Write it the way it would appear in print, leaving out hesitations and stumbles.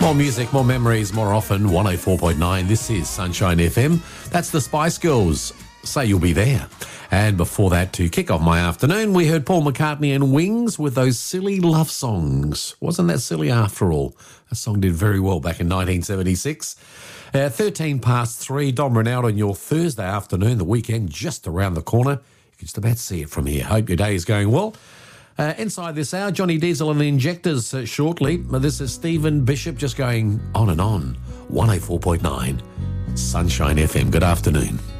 More music, more memories, more often. 104.9. This is Sunshine FM. That's the Spice Girls. Say You'll Be There. And before that, to kick off my afternoon, we heard Paul McCartney and Wings with those silly love songs. Wasn't that silly after all? That song did very well back in 1976. 13 past 3, Dom Ronaldo on your Thursday afternoon, the weekend just around the corner. You can just about see it from here. Hope your day is going well. Inside this hour, Johnny Diesel and the Injectors shortly. This is Stephen Bishop just going on and on. 104.9 Sunshine FM. Good afternoon.